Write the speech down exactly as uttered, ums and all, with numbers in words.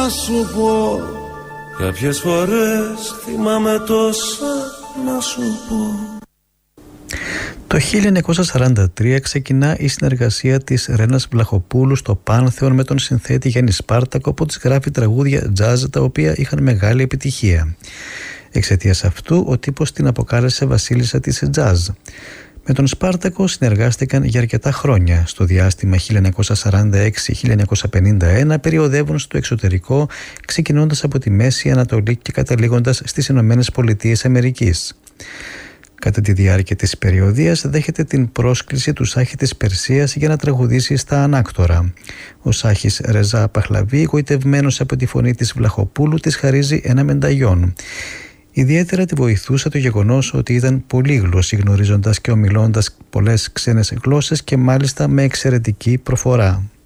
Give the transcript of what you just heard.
σου πω. Κάποιες φορές θυμάμαι τόσα να σου πω. Το χίλια εννιακόσια σαράντα τρία ξεκινά η συνεργασία της Ρένας Βλαχοπούλου στο Πάνθεον με τον συνθέτη Γιάννη Σπάρτακο, που της γράφει τραγούδια jazz τα οποία είχαν μεγάλη επιτυχία. Εξαιτίας αυτού ο τύπος την αποκάλεσε βασίλισσα της jazz. Με τον Σπάρτακο συνεργάστηκαν για αρκετά χρόνια. Στο διάστημα χίλια εννιακόσια σαράντα έξι με χίλια εννιακόσια πενήντα ένα περιοδεύουν στο εξωτερικό, ξεκινώντας από τη Μέση Ανατολή και καταλήγοντας στις Ηνωμένες Πολιτείες Αμερικής. Κατά τη διάρκεια της περιοδίας δέχεται την πρόσκληση του Σάχη της Περσίας για να τραγουδήσει στα ανάκτορα. Ο Σάχης Ρεζά Παχλαβή, γοητευμένος από τη φωνή της Βλαχοπούλου, της χαρίζει ένα μενταγιόν. Ιδιαίτερα τη βοηθούσε το γεγονός ότι ήταν πολύγλωση, γνωρίζοντας και ομιλώντας πολλές ξένες γλώσσες και μάλιστα με εξαιρετική προφορά.